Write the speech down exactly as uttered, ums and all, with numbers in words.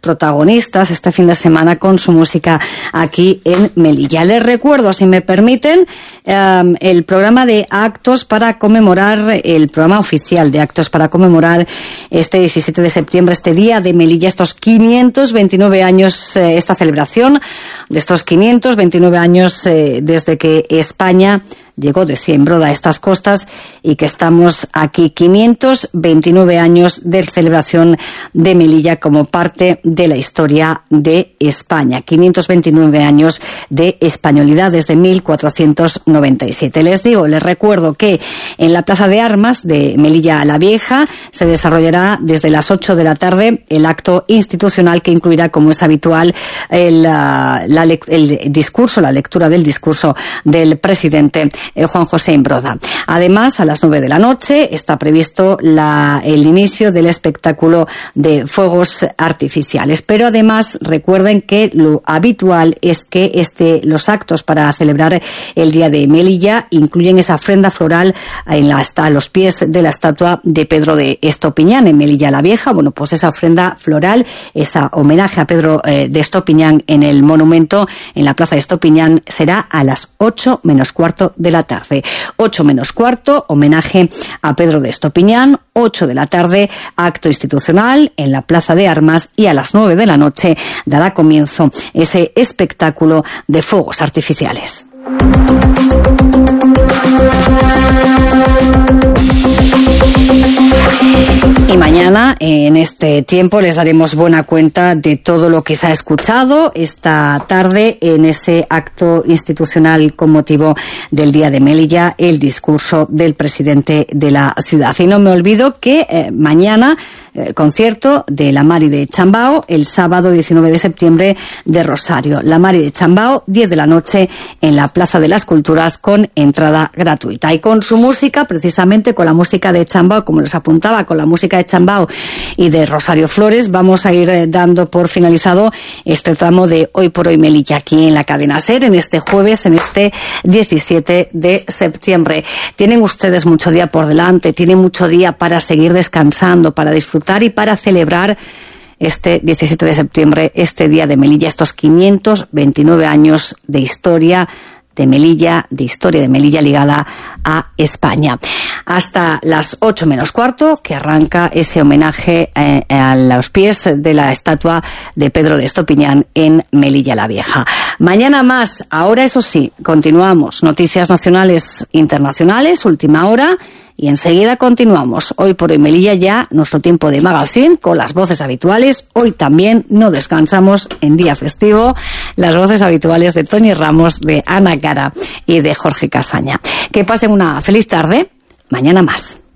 protagonistas este fin de semana con su música aquí en Melilla. Les recuerdo, si me permiten, eh, el programa de actos para conmemorar, el programa oficial de actos para conmemorar este diecisiete de septiembre, este día de Melilla, estos quinientos veintinueve años, eh, esta celebración de estos quinientos veintinueve años eh, desde que España llegó de Siembroda a estas costas y que estamos aquí, quinientos veintinueve años de celebración de Melilla como parte de la historia de España. quinientos veintinueve años de españolidad desde mil cuatrocientos noventa y siete. Les digo, les recuerdo que en la Plaza de Armas de Melilla la Vieja se desarrollará desde las ocho de la tarde el acto institucional que incluirá, como es habitual, el, la, el discurso, la lectura del discurso del presidente Juan José Imbroda. Además, a las nueve de la noche está previsto la, el inicio del espectáculo de fuegos artificiales. Pero además, recuerden que lo habitual es que este, los actos para celebrar el Día de Melilla incluyen esa ofrenda floral en la, hasta a los pies de la estatua de Pedro de Estopiñán en Melilla la Vieja. Bueno, pues esa ofrenda floral, esa homenaje a Pedro eh, de Estopiñán en el monumento en la Plaza de Estopiñán será a las ocho menos cuarto de la tarde. ocho menos cuarto, homenaje a Pedro de Estopiñán. ocho de la tarde, acto institucional en la Plaza de Armas, y a las nueve de la noche dará comienzo ese espectáculo de fuegos artificiales. Y mañana, en este tiempo, les daremos buena cuenta de todo lo que se ha escuchado esta tarde en ese acto institucional con motivo del Día de Melilla, el discurso del presidente de la ciudad. Y no me olvido que eh, mañana eh, concierto de la Mari de Chambao, el sábado diecinueve de septiembre de Rosario. La Mari de Chambao, diez de la noche en la Plaza de las Culturas con entrada gratuita. Y con su música, precisamente con la música de Chambao, como les apuntaba, con la música de Chambao y de Rosario Flores, vamos a ir eh, dando por finalizado este tramo de Hoy por Hoy Melilla aquí en la cadena SER en este jueves, en este diecisiete de septiembre. Tienen ustedes mucho día por delante, tienen mucho día para seguir descansando, para disfrutar y para celebrar este diecisiete de septiembre, este Día de Melilla, estos quinientos veintinueve años de historia de Melilla, de historia de Melilla ligada a España. Hasta las ocho menos cuarto, que arranca ese homenaje eh, a los pies de la estatua de Pedro de Estopiñán en Melilla la Vieja. Mañana más, ahora eso sí, continuamos. Noticias nacionales, internacionales, última hora. Y enseguida continuamos. Hoy por Hoy Melilla, ya nuestro tiempo de magazine con las voces habituales. Hoy también no descansamos en día festivo. Las voces habituales de Toñi Ramos, de Ana Cara y de Jorge Casaña. Que pasen una feliz tarde. Mañana más.